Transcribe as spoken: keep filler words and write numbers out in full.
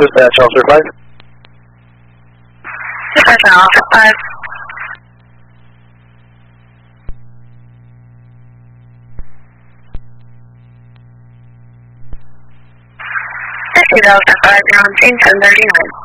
Dispatch, Officer five. Dispatch, Officer five. Officer five, you're on scene ten thirty-nine.